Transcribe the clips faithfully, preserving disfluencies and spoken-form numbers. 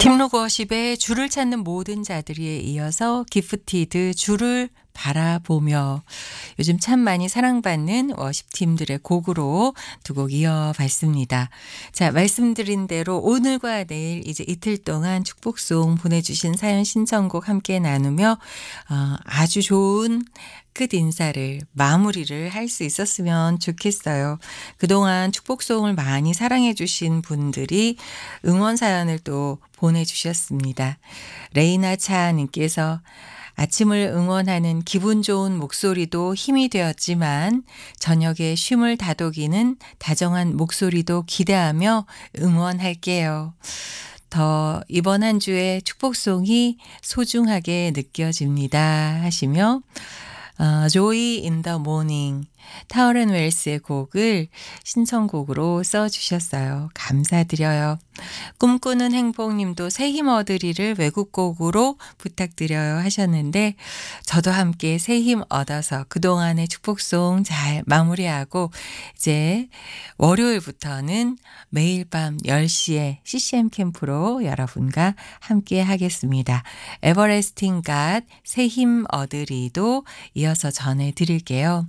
북로고십의 주를 찾는 모든 자들이에 이어서 기프티드 주를 바라보며 요즘 참 많이 사랑받는 워십팀들의 곡으로 두 곡 이어봤습니다. 자, 말씀드린 대로 오늘과 내일 이제 이틀 동안 축복송 보내주신 사연 신청곡 함께 나누며 어, 아주 좋은 끝 인사를 마무리를 할 수 있었으면 좋겠어요. 그동안 축복송을 많이 사랑해 주신 분들이 응원 사연을 또 보내주셨습니다. 레이나 차님께서 아침을 응원하는 기분 좋은 목소리도 힘이 되었지만 저녁에 쉼을 다독이는 다정한 목소리도 기대하며 응원할게요. 더 이번 한 주의 축복송이 소중하게 느껴집니다 하시며 어, 조이 인 더 모닝 타워렌 웰스의 곡을 신청곡으로 써주셨어요. 감사드려요. 꿈꾸는 행복님도 새 힘 얻으리를 외국곡으로 부탁드려요 하셨는데 저도 함께 새 힘 얻어서 그동안의 축복송 잘 마무리하고 이제 월요일부터는 매일 밤 열 시에 씨씨엠 캠프로 여러분과 함께 하겠습니다. 에버레스팅 갓 새 힘 얻으리도 이어서 전해드릴게요.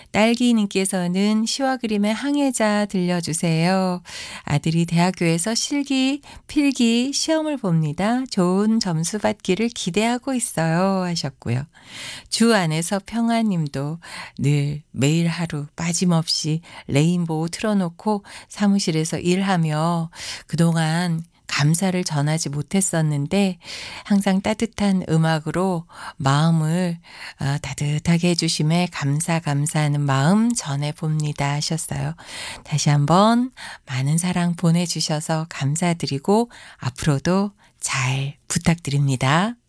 딸기님께서는 시와 그림의 항해자 들려주세요. 아들이 대학교에서 실기, 필기 시험을 봅니다. 좋은 점수 받기를 기대하고 있어요 하셨고요. 주 안에서 평화님도 늘 매일 하루 빠짐없이 레인보우 틀어놓고 사무실에서 일하며 그동안 감사를 전하지 못했었는데 항상 따뜻한 음악으로 마음을 따뜻하게 해주심에 감사 감사하는 마음 전해봅니다 하셨어요. 다시 한번 많은 사랑 보내주셔서 감사드리고 앞으로도 잘 부탁드립니다.